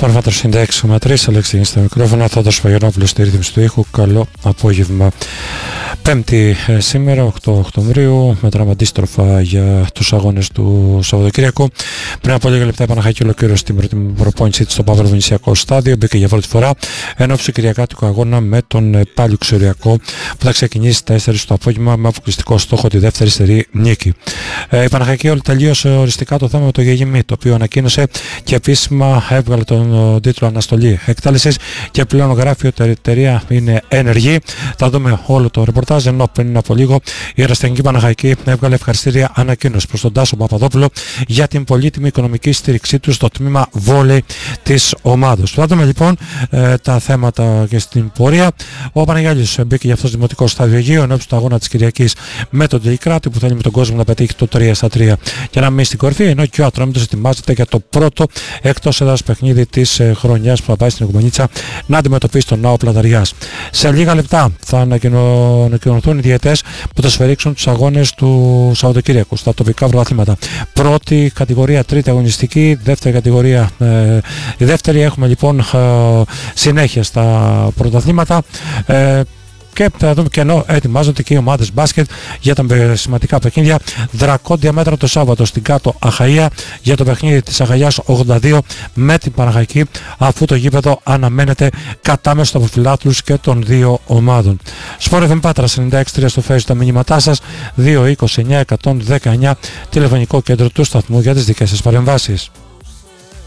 Σπορφάτρος 96,3, Αλέξη στα μικρόφωνα, Θόδωρος Παγιανόπουλος στη ρύθμιση του ήχου. Καλό απόγευμα. Πέμπτη σήμερα, 8 Οκτωβρίου, μετράμε αντίστροφα για τους αγώνες του Σαββατοκύριακου. Πριν από λίγα λεπτά η Παναχαϊκή ολοκλήρωσε την προπόνησή της στο Παύλο-Βενησιακό στάδιο. Μπήκε για πρώτη φορά ενόψει κυριακάτικο αγώνα με τον πάλι Ξηριακό που θα ξεκινήσει στα 4 το απόγευμα με αποκλειστικό στόχο τη δεύτερη στερή νίκη. Η Παναχαϊκή τελείωσε οριστικά το θέμα με το Γεγιμί, το οποίο ανακοίνωσε και επίσημα έβγαλε τον τίτλο αναστολή εκτέλεσης και πλέον γράφει ότι η εταιρεία είναι ενεργή. Θα δούμε όλο το ρεπορτάζ, ενώ πριν από λίγο η Ερασιτεχνική Παναχαϊκή έβγαλε ευχαριστήρια ανακοίνωση προς τον Τάσο Παπαδόπουλο για την πολύτιμη οικονομική στήριξή του στο τμήμα βόλεϊ της ομάδος. Θα δούμε λοιπόν τα θέματα και στην πορεία. Ο Παναγιάλης μπήκε για αυτό το δημοτικό στάδιο Αιγαίου ενώπιση του αγώνα της Κυριακής με τον Τελικράτη που θέλει με τον κόσμο να πετύχει το 3-3 και να μείνει στην κορφή, ενώ και ο Ατρόμητος ετοιμάζεται για το πρώτο εκτός έδρας παιχνίδι της χρονιάς που θα πάει στην Οικουμενίτσα να αντιμετωπίσει τον Ναό Πλαταριάς. Σε λίγα λεπτά θα ανακοινωθούν οι διαιτές που θα σφυρίξουν τους αγώνες του Σαββατοκύριακου στα τοπικά πρωταθλήματα. Πρώτη κατηγορία, τρίτη αγωνιστική, δεύτερη κατηγορία, η δεύτερη έχουμε λοιπόν συνέχεια στα πρωταθλήματα. Και θα δούμε και ενώ ετοιμάζονται και οι ομάδες μπάσκετ για τα σημαντικά παιχνίδια. Δρακόντια μέτρα το Σάββατο στην κάτω Αχαΐα για το παιχνίδι της Αχαΐας 82 με την Παναχαϊκή, αφού το γήπεδο αναμένεται κατάμεστο από φιλάθλους και των δύο ομάδων. Σπορ FM Πάτρας 96.3 στο Facebook τα μηνύματά σας, 229 119 τηλεφωνικό κέντρο του σταθμού για τις δικές σας παρεμβάσεις.